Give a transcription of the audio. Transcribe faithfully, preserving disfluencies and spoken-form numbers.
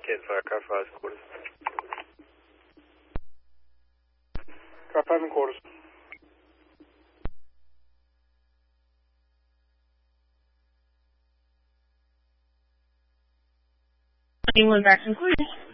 ten five, car five quarters. Car five and quarters. England back and quarters.